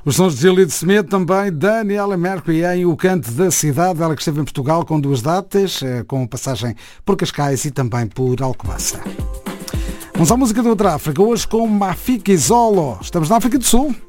Os sons de Gilly de Smith, também Daniela Mercury em O Canto da Cidade, ela que esteve em Portugal com 2 datas, com passagem por Cascais e também por Alcobaça. Vamos à música de outra África, hoje com Mafika Zolo. Estamos na África do Sul.